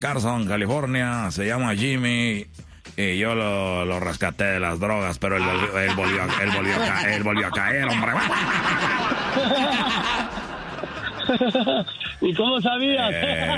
Carson, California, se llama Jimmy y yo lo rescaté de las drogas, pero él volvió a caer, hombre. ¿Y cómo sabías?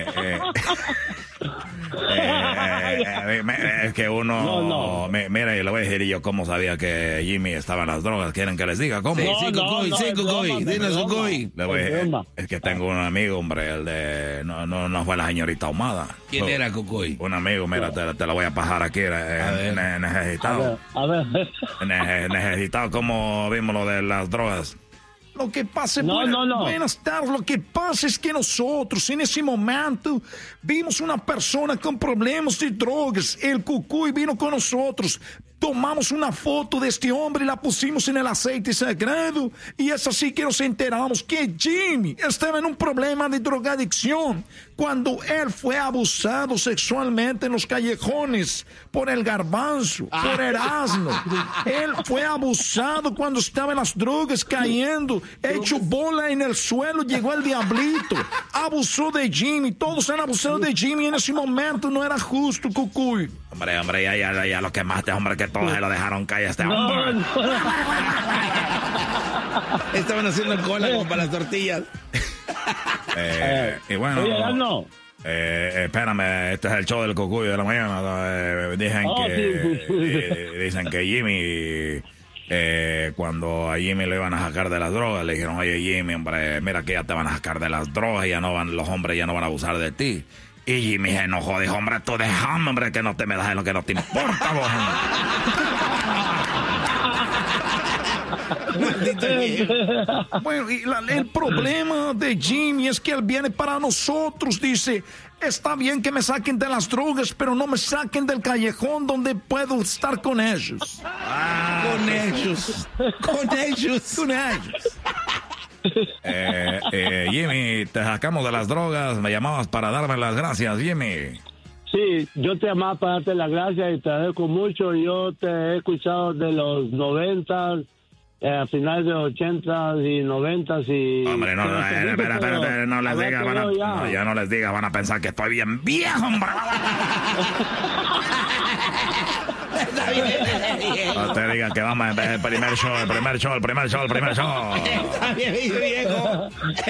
Es que uno... Mira, y le voy a decir yo cómo sabía que Jimmy estaba en las drogas. ¿Quieren que les diga cómo? Sí, Cucuy, dinos, Cucuy. Es que tengo un amigo, hombre, el de... No fue la señorita Ahumada. ¿Quién era, Cucuy? Un amigo, mira, te lo voy a pasar aquí. Necesitado. A ver. Necesitado, ¿cómo vimos lo de las drogas? Lo que pasa, buenas tardes, lo que pasa es que nosotros en ese momento vimos una persona con problemas de drogas, el Cucuy vino con nosotros, tomamos una foto de este hombre y la pusimos en el aceite sagrado y es así que nos enteramos que Jimmy estaba en un problema de drogadicción cuando él fue abusado sexualmente en los callejones por el Garbanzo, por Erasmo. Él fue abusado cuando estaba en las drogas cayendo, hecho bola en el suelo, llegó el diablito, abusó de Jimmy, todos han abusado de Jimmy en ese momento, no era justo, Cucuy. Hombre, ya lo quemaste, hombre, que todos se lo dejaron caer a este hombre. Estaban haciendo cola como para las tortillas. Y bueno... Oye, no. Espérame, este es el show del Cucuy de la mañana. Dicen que Jimmy... cuando a Jimmy lo iban a sacar de las drogas, le dijeron, oye Jimmy, hombre, mira que ya te van a sacar de las drogas y los hombres ya no van a abusar de ti. Y Jimmy se enojó, dijo, hombre, tú déjame, hombre, que no te me das en lo que no te importa, vos. Bueno, y el problema de Jimmy es que él viene para nosotros, dice, está bien que me saquen de las drogas, pero no me saquen del callejón donde puedo estar con ellos. Con ellos. Jimmy, te sacamos de las drogas, me llamabas para darme las gracias, Jimmy. Sí, yo te llamaba para darte las gracias y te agradezco mucho. Yo te he escuchado de los 90, a finales de los 80 y 90 y... Hombre, espera, no les digas, ya no les digas, van a pensar que estoy bien viejo, hombre. No te digan que vamos a empezar el primer show. Está bien viejo.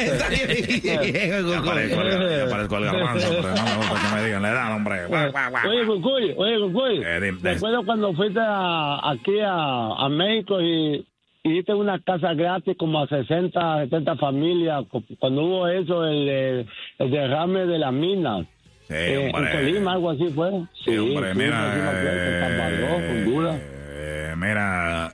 Yo parezco el Garbanzo, hombre, no me gusta que me digan la edad, hombre. Oye, Cucuy, recuerdo cuando fuiste aquí a México y hiciste una casa gratis como a 60, 70 familias, cuando hubo eso, el derrame de las minas. Sí, en Colima, algo así fue. Sí, hombre, mira,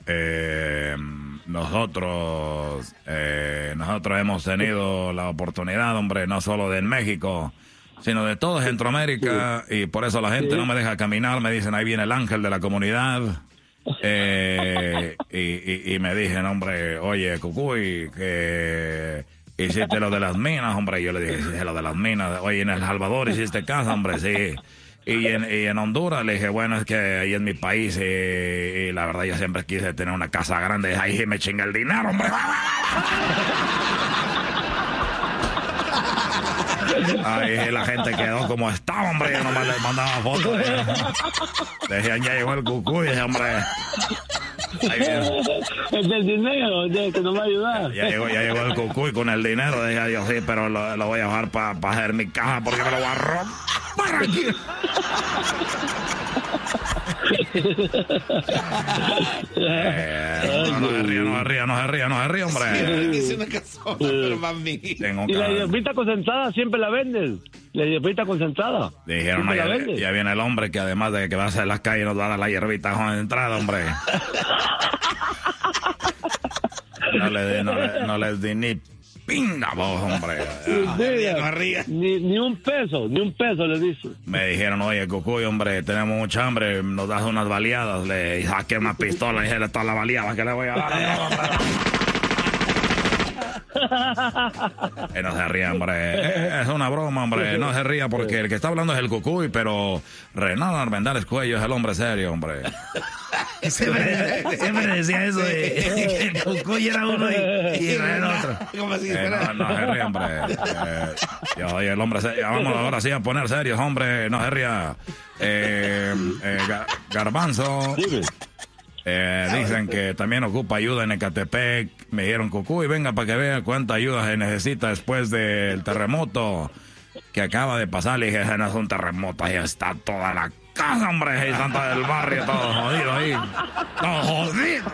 nosotros hemos tenido la oportunidad, hombre, no solo de en México, sino de todo Centroamérica, y por eso la gente no me deja caminar, me dicen, ahí viene el ángel de la comunidad. Y me dicen, hombre, oye, Cucuy, que hiciste lo de las minas, hombre. Yo le dije, hiciste lo de las minas. Oye, en El Salvador hiciste casa, hombre, sí. Y en Honduras le dije, bueno, es que ahí es mi país y la verdad yo siempre quise tener una casa grande. Ahí me chinga el dinero, hombre. Ahí la gente quedó como estaba, hombre. Yo nomás les mandaba fotos. Decían, ya llegó el Cucuy, hombre. Es del dinero, es que no va a ayudar. Ya llegó el Cucuy con el dinero. Dije yo, sí, pero lo voy a dejar para hacer mi caja porque me lo voy a robar aquí. No se ríe, hombre. Es una casona, pero mami. Y la hierbita concentrada siempre la vendes. La hierbita concentrada. Dijeron, no, ya viene el hombre que además de que va a hacer las calles nos va a dar la hierbita concentrada, hombre. No les di ni pinga, vos, hombre. Ni un peso le dice. Me dijeron, oye, Cucuy, hombre, tenemos mucha hambre, nos das unas baleadas. Le saqué una pistola y dije, toda la baleada que le voy a dar. No se ría, hombre. Es una broma, hombre. No se ría porque el que está hablando es el Cucuy, pero Renan Armendáriz Cuello es el hombre serio, hombre. Siempre decía eso de que el Cucuy era uno y era otro. ¿Cómo así? No se ríe, hombre. Oye, el hombre, vamos ahora sí a poner serios, hombre, no se ría. Garbanzo. Dicen que también ocupa ayuda en Ecatepec. Me dijeron, Cucuy, venga para que vea cuánta ayuda se necesita después del terremoto que acaba de pasar. Le dije, no es un terremoto, ahí está toda la casa, hombre, ahí Santa del barrio, todo jodido ahí. Todo jodido.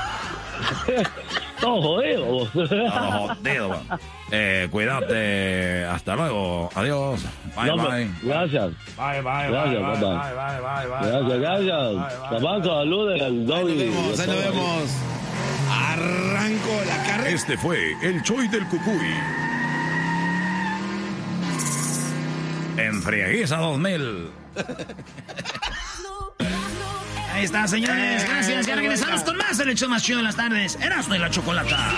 Todo jodido. Todo jodido. Cuídate. Hasta luego. Adiós. Bye, bye. Gracias. Bye, bye, gracias, bye, papá. Gracias. Papá, saludos al Doggy. Ahí nos vemos. Arranco la carrera. Este fue el Choy del Cucuy. En Frieguiza 2000. Ahí está, señores. Gracias. Ya regresamos con más el hecho más chido de las tardes. Erasmo y la Chocolata.